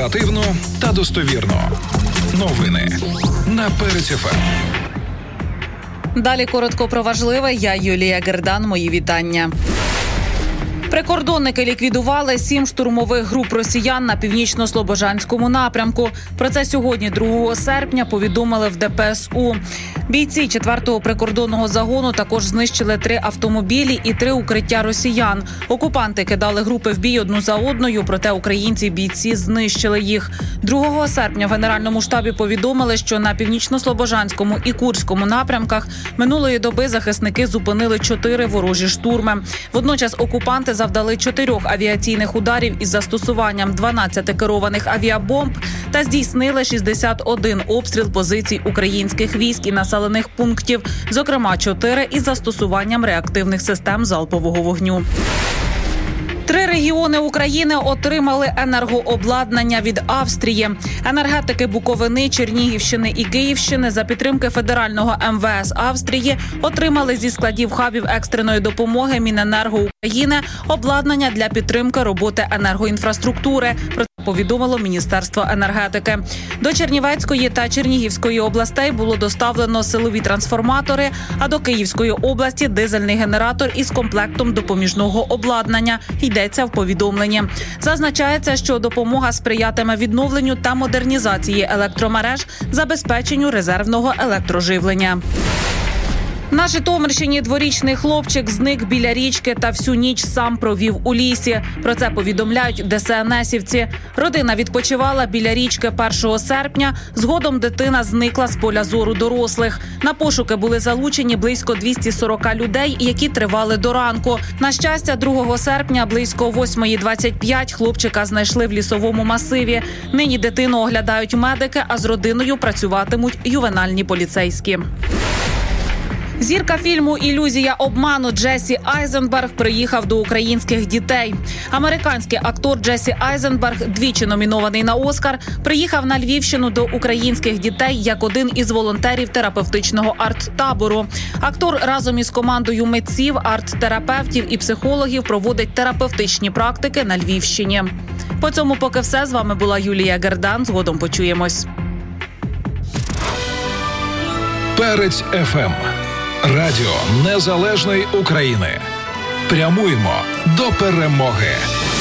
Оперативно та достовірно. Новини на Перець ФМ. Далі коротко про важливе. Я Юлія Гердан. Мої вітання. Прикордонники ліквідували 7 штурмових груп росіян на північно-слобожанському напрямку. Про це сьогодні, 2 серпня, повідомили в ДПСУ. Бійці 4-го прикордонного загону також знищили 3 автомобілі і 3 укриття росіян. Окупанти кидали групи в бій одну за одною, проте українці-бійці знищили їх. 2 серпня в Генеральному штабі повідомили, що на північно-слобожанському і Курському напрямках минулої доби захисники зупинили 4 ворожі штурми. Водночас окупанти завдали 4 авіаційних ударів із застосуванням 12 керованих авіабомб та здійснили 61 обстріл позицій українських військ і населених пунктів, зокрема 4 із застосуванням реактивних систем залпового вогню. 3 регіони України отримали енергообладнання від Австрії. Енергетики Буковини, Чернігівщини і Київщини за підтримки федерального МВС Австрії отримали зі складів хабів екстреної допомоги Міненерго України обладнання для підтримки роботи енергоінфраструктури. Про це повідомило Міністерство енергетики. До Чернівецької та Чернігівської областей було доставлено силові трансформатори, а до Київської області – дизельний генератор із комплектом допоміжного обладнання. Йдеться в повідомленні. Зазначається, що допомога сприятиме відновленню та модернізації електромереж, забезпеченню резервного електроживлення. На Житомирщині 2-річний хлопчик зник біля річки та всю ніч сам провів у лісі. Про це повідомляють ДСНСівці. Родина відпочивала біля річки 1 серпня. Згодом дитина зникла з поля зору дорослих. На пошуки були залучені близько 240 людей, які тривали до ранку. На щастя, 2 серпня близько 8:25 хлопчика знайшли в лісовому масиві. Нині дитину оглядають медики, а з родиною працюватимуть ювенальні поліцейські. Зірка фільму «Ілюзія обману» Джесі Айзенберг приїхав до українських дітей. Американський актор Джесі Айзенберг, двічі номінований на «Оскар», приїхав на Львівщину до українських дітей як один із волонтерів терапевтичного арт-табору. Актор разом із командою митців, арт-терапевтів і психологів проводить терапевтичні практики на Львівщині. По цьому поки все. З вами була Юлія Гердан. Згодом почуємось. Перець ФМ. Радіо Незалежної України. Прямуємо до перемоги.